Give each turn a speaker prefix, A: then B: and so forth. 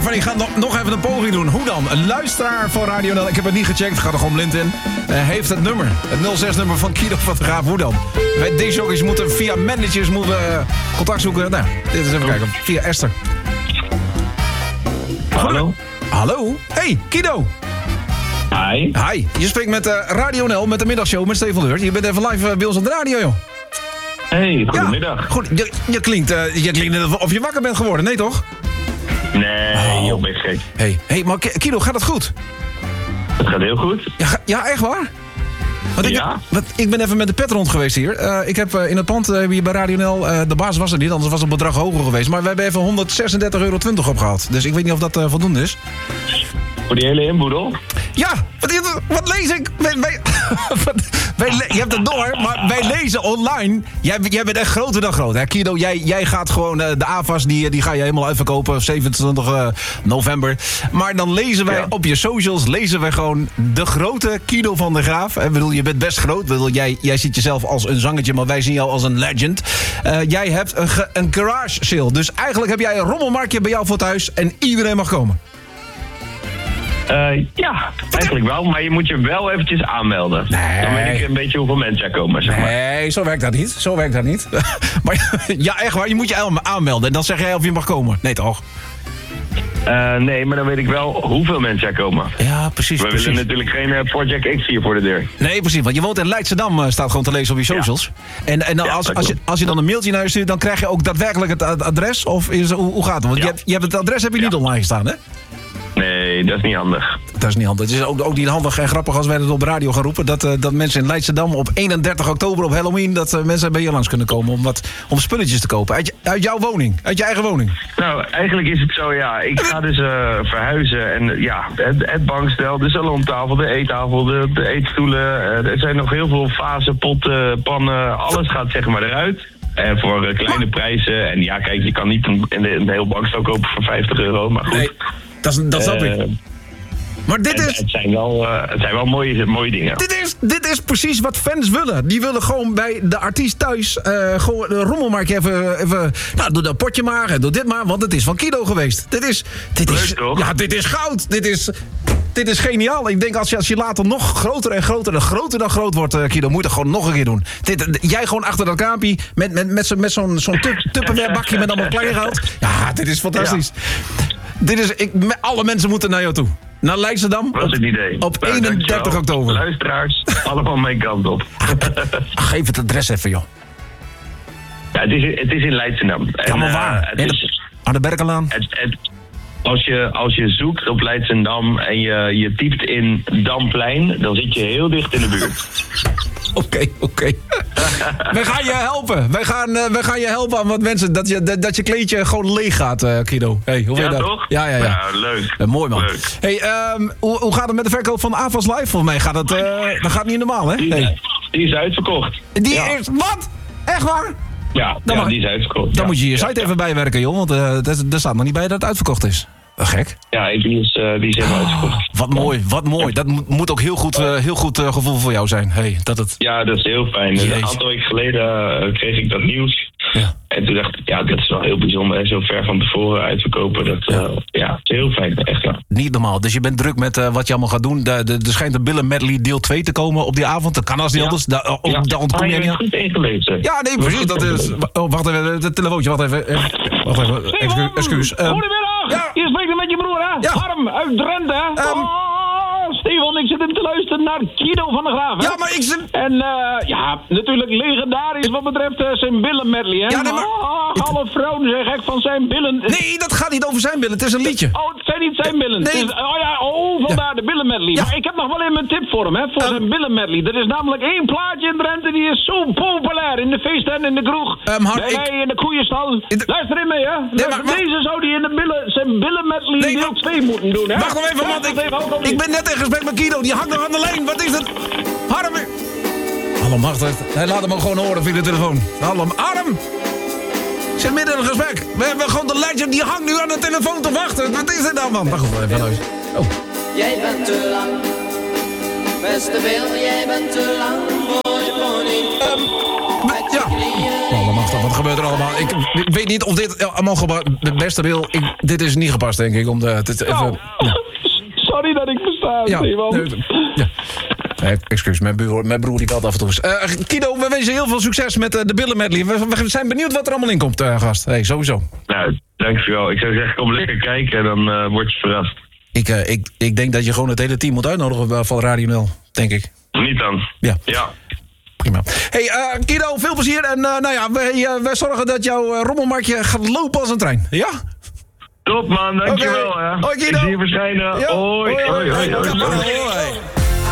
A: van, ik ga nog even een poging doen. Hoe dan? Een luisteraar van Radio NL, ik heb het niet gecheckt, ga er gewoon blind in. Heeft het nummer, het 06-nummer van Kido Fotograaf. Hoe dan? Wij DJ's moeten via managers contact zoeken. Nou, dit is even kijken. Via Esther.
B: Hallo.
A: Hallo? Hey, Kido.
B: Hi.
A: Hi. Je spreekt met Radio NL, met de middagshow met Stefan Leur. Je bent even live bij ons op de radio, joh.
B: Hey, goedemiddag.
A: Ja, goed. Je klinkt of je wakker bent geworden, nee toch?
B: Nee, joh, ben je gek.
A: Hey, maar Kido, gaat het goed?
B: Het gaat heel goed.
A: Ja, echt waar? Want
B: Ja.
A: ik ben even met de pet rond geweest hier. Ik heb in het pand hier bij Radio NL... de baas was er niet, anders was het bedrag hoger geweest. Maar we hebben even €136,20 opgehaald. Dus ik weet niet of dat voldoende is.
B: Voor die hele inboedel?
A: Ja, wat lees ik? Je hebt het door, maar wij lezen online. Jij bent echt groter dan groot, hè? Kido, jij gaat gewoon de AVA's, die ga je helemaal uitverkopen. 27 november. Maar dan lezen wij op je socials, gewoon de grote Kido van der Graaf. Ik bedoel, je bent best groot. Jij ziet jezelf als een zangertje, maar wij zien jou als een legend. Jij hebt een garage sale. Dus eigenlijk heb jij een rommelmarktje bij jou voor thuis en iedereen mag komen.
B: Ja, eigenlijk wel, maar je moet je wel eventjes aanmelden.
A: Nee.
B: Dan weet ik een beetje hoeveel mensen er komen, zeg maar.
A: Nee, zo werkt dat niet. Maar ja, echt waar, je moet je aanmelden en dan zeg jij of je mag komen. Nee, toch?
B: Nee, maar dan weet ik wel hoeveel mensen er komen.
A: Ja, precies.
B: We willen natuurlijk geen Project X hier voor de deur.
A: Nee, precies, want je woont in Leidschendam, staat gewoon te lezen op je socials. Ja. En dan als je dan een mailtje naar je stuurt, dan krijg je ook daadwerkelijk het adres? Of hoe gaat het? Want je hebt het adres niet online gestaan, hè?
B: Nee, dat is niet handig.
A: Dat is niet handig. Het is ook niet handig en grappig als wij het op de radio gaan roepen. Dat mensen in Leidschendam op 31 oktober op Halloween... dat mensen bij je langs kunnen komen om spulletjes te kopen. Uit jouw woning. Uit je eigen woning.
B: Nou, eigenlijk is het zo, ja. Ik ga dus verhuizen. En ja, het bankstel, de salontafel, de eettafel, de eetstoelen. Er zijn nog heel veel vazen, potten, pannen. Alles gaat zeg maar eruit. En voor kleine prijzen. En ja, kijk, je kan niet een heel bankstel kopen voor €50. Maar goed.
A: Nee. Dat snap ik. Maar
B: het zijn wel mooie dingen.
A: Dit is precies wat fans willen. Die willen gewoon bij de artiest thuis gewoon de rommelmarktje even doe dat potje maar en doe dit maar, want het is van Kido geweest. Dit is
B: toch?
A: Ja, dit is goud. Dit is geniaal. Ik denk als je later nog groter en groter dan groot wordt, Kido, moet je het gewoon nog een keer doen. Jij gewoon achter dat kraampje met zo'n Tupperware bakje met allemaal kleingeld. Ja, dit is fantastisch. Ja. Alle mensen moeten naar jou toe. Naar Leidschendam.
B: Dat is het idee.
A: Op 31 oktober.
B: Luisteraars, allemaal mijn kant op.
A: Geef het adres even, joh.
B: Ja, het is in Leidschendam.
A: Ja, maar waar? Aan de Berkelaan?
B: Als je zoekt op Leidschendam en je typt in Damplein, dan zit je heel dicht in de buurt.
A: Oké. Wij gaan je helpen. Wij gaan je helpen aan wat mensen. Dat je kleedje gewoon leeg gaat, Kido. Hey, hoe vind je dat?
B: Toch?
A: Ja.
B: Ja, leuk.
A: Mooi, man.
B: Leuk.
A: Hey, hoe gaat het met de verkoop van AVAS Live? Volgens mij gaat het... dat gaat niet normaal, hè?
B: Die is uitverkocht.
A: Die is... Wat? Echt waar?
B: Ja, die is uitverkocht.
A: Dan moet je site even bijwerken, joh. Want er staat nog niet bij dat het uitverkocht is. Gek.
B: Ja, die is helemaal uitverkocht.
A: Wat mooi. Dat moet ook heel goed gevoel voor jou zijn. Hey,
B: Ja, dat is heel fijn.
A: Jezus.
B: Een aantal weken geleden kreeg ik dat nieuws. Ja. En toen dacht ik, dat is wel heel bijzonder. En zo ver van tevoren uitverkopen. Dat is heel fijn. Echt ja.
A: Niet normaal. Dus je bent druk met wat je allemaal gaat doen. Er schijnt een Billen Medley deel 2 te komen op die avond. Dat kan als niet anders. Daar ontkom je niet aan.
B: Goed ingelezen.
A: Ja, nee, precies. Dat is... wacht even. Het telefoontje. Wacht even. Excuus.
C: Goedemiddag.
A: Ja.
C: Je spreekt met je broer, hè?
A: Ja.
C: Harm uit Drenthe. Stefan, ik zit in te luisteren naar Kido van der Graaf. Hè?
A: Ja, maar ik zit...
C: En natuurlijk legendarisch wat betreft zijn billen medley, hè?
A: Ja, nee, maar...
C: alle vrouwen zijn gek van zijn billen.
A: Nee, dat gaat niet over zijn billen. Het is een liedje.
C: Oh, het zijn niet zijn billen.
A: Nee.
C: Vandaar de billen medley.
A: Ja.
C: Maar ik heb nog wel even een tip voor hem, hè? Voor zijn billen medley. Er is namelijk één plaatje in Drenthe die is zo populair. In de feesten en in de kroeg. In de koeienstal. Luister in mee, hè? Deze zou die in zijn billen medley deel 2 moeten doen, hè?
A: Wacht nog even, want ik ben net in gesprek met Kido. Die hangt nog aan de lijn. Wat is dat? Harm. Hallo, machtig. Hij laat hem ook gewoon horen via de telefoon. Hallo, Harm. Ik zit midden in een gesprek. We hebben gewoon de legend. Die hangt nu aan de telefoon te wachten. Wat is dit dan, man? Wacht even, luister. Oh.
D: Jij bent te lang. Beste Bill, jij bent te lang voor je pony.
A: Ja. Hallo, machtig. wat gebeurt er allemaal? Ik weet niet of dit allemaal het beste wil. Dit is niet gepast, denk ik.
C: Sorry dat ik versta, Stefan.
A: Excuus, mijn broer die belt af en toe. Kido, we wensen heel veel succes met de Billen medley. We zijn benieuwd wat er allemaal in komt, gast. Hey, sowieso.
B: Nou, dankjewel. Ik zou zeggen, kom lekker kijken en dan word je verrast.
A: Ik denk dat je gewoon het hele team moet uitnodigen van Radio 0, denk ik.
B: Niet dan. Ja.
A: Prima. Hey, Kido, veel plezier. En wij zorgen dat jouw rommelmarktje gaat lopen als een trein. Ja?
B: Top, man. Dankjewel.
A: Hoi, Kido.
B: Ik zie je verschijnen.
A: Ja.
B: Hoi.